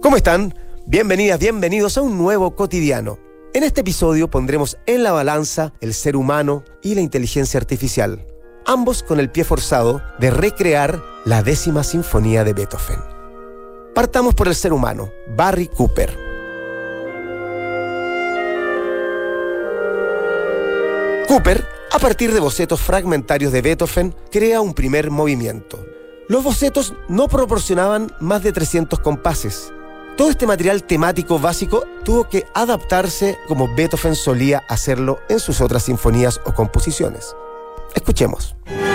¿Cómo están? Bienvenidas, bienvenidos a un nuevo cotidiano. En este episodio pondremos en la balanza el ser humano y la inteligencia artificial, ambos con el pie forzado de recrear la 10ª sinfonía de Beethoven. Partamos por el ser humano, Barry Cooper. Cooper, a partir de bocetos fragmentarios de Beethoven, crea un primer movimiento. Los bocetos no proporcionaban más de 300 compases. Todo este material temático básico tuvo que adaptarse como Beethoven solía hacerlo en sus otras sinfonías o composiciones. Escuchemos.